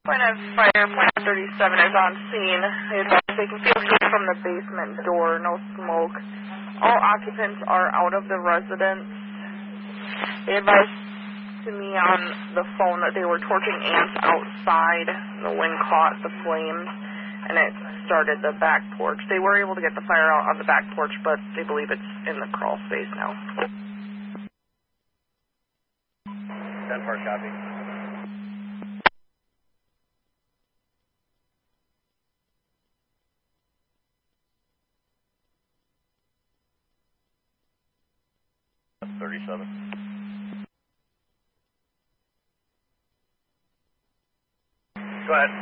Point of fire, point of 37 is on scene. They can feel heat from the basement door, no smoke. All occupants are out of the residence. They advised to me on the phone that they were torching ants outside. The wind caught the flames, and it started the back porch. They were able to get the fire out on the back porch, but they believe it's in the crawl space now. 10 for copy. That's 37. Go ahead.